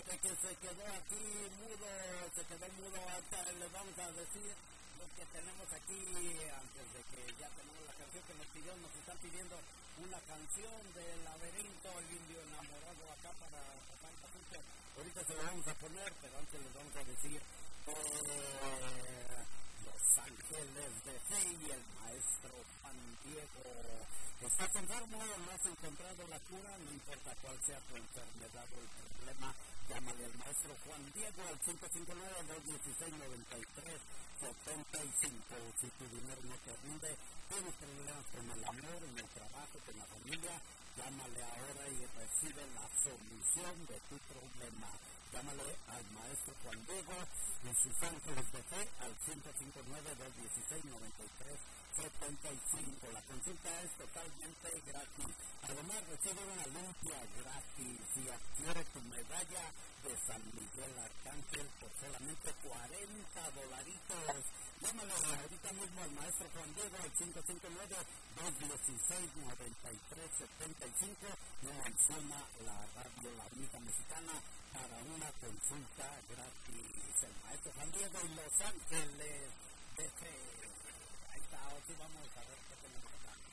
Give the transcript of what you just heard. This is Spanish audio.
gente que se quedó aquí mudo, se quedó mudo, hasta les vamos a decir lo que tenemos aquí antes de que ya tenemos la canción que nos están pidiendo una canción del laberinto, el indio enamorado acá para pasar el pasillo. Ahorita se lo vamos a poner, pero antes les vamos a decir Los Ángeles de Fe y el maestro Juan Diego. ¿Estás enfermo? ¿No has encontrado la cura? No importa cuál sea tu enfermedad o el problema, llámale al maestro Juan Diego al 559-216-93-75. Si tu dinero no te rinde, tienes problemas con el amor, en el trabajo, con la familia, llámale ahora y recibe la solución de tu problema. Llámale al maestro Juan Diego y sus ángeles de fe al 559-216-93-75. La consulta es totalmente gratis. Además, recibe una limpia gratis y adquiere tu medalla de San Miguel Arcángel por solamente $40. Llámale ahorita mismo al maestro Juan Diego al 559-216-9375. No menciona la radio La Única Mexicana para una consulta gratis. El maestro Juan Diego y Los Ángeles de Fe. Ahí está, ahora sí vamos a ver qué tenemos acá.